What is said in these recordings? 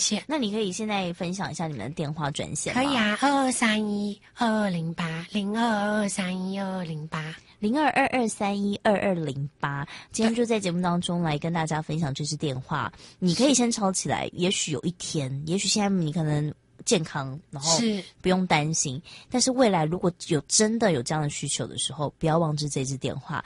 谢。 那你可以现在分享一下你们的电话专线吗？ 可以啊，22312208，0222312208。 今天就在节目当中来跟大家分享这支电话，你可以先抄起来，也许有一天，也许现在你可能健康，然后不用担心，但是未来如果真的有这样的需求的时候，不要忘记这支电话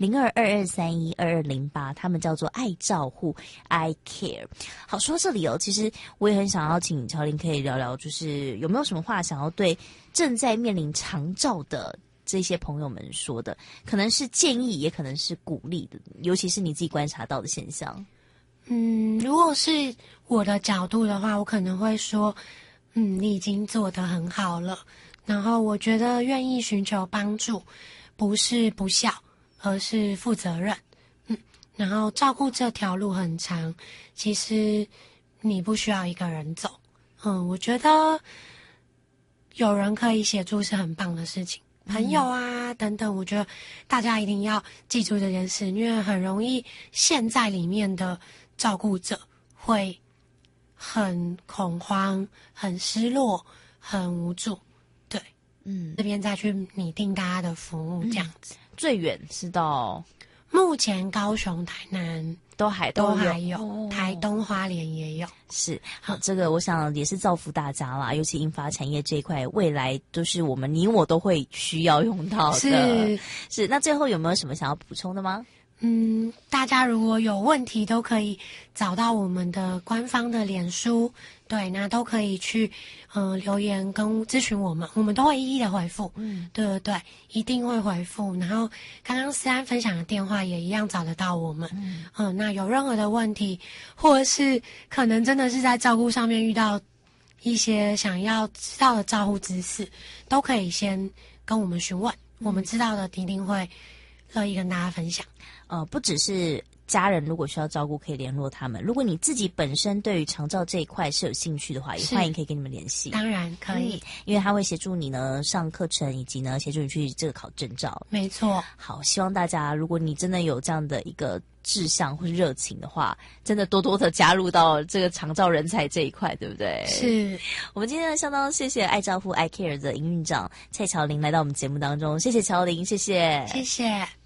0222312208，他们叫做爱照护 I Care。 好，说到这里其实我也很想要请乔玲可以聊聊，就是有没有什么话想要对正在面临长照的这些朋友们说的，可能是建议也可能是鼓励的，尤其是你自己观察到的现象。 如果是我的角度的话，我可能会说你已经做得很好了，然后我觉得愿意寻求帮助不是不孝，而是负责任。然后照顾这条路很长，其实你不需要一个人走。我觉得有人可以协助是很棒的事情，朋友啊等等，我觉得大家一定要记住这件事，因为很容易陷在里面的照顾者会很恐慌、很失落、很无助。对，这边再去拟定大家的服务这样子。 最远是到目前高雄、台南都还有，台东、花莲也有。 是，好，这个我想也是造福大家啦，尤其银发产业这一块，未来都是你我都会需要用到的。是。那最后有没有什么想要补充的吗？ 大家如果有问题都可以找到我们的官方的脸书，对，那都可以去留言跟咨询我们都会一一的回复。对，一定会回复。然后刚刚思安分享的电话也一样找得到我们。那有任何的问题，或者是可能真的是在照顾上面遇到一些想要知道的照护知识，都可以先跟我们询问，我们知道的一定会乐意跟大家分享。 不只是家人如果需要照顾可以联络他们，如果你自己本身对于长照这一块是有兴趣的话，也欢迎可以跟你们联系。 当然可以， 因为他会协助你呢上课程，以及呢协助你去这个考证照。 没错。好， 希望大家如果你真的有这样的一个志向或热情的话，真的多多的加入到这个长照人才这一块，对不对？ 是。 我们今天呢相当谢谢爱照护 I Care 的营运长蔡乔玲来到我们节目当中，谢谢乔玲，谢谢。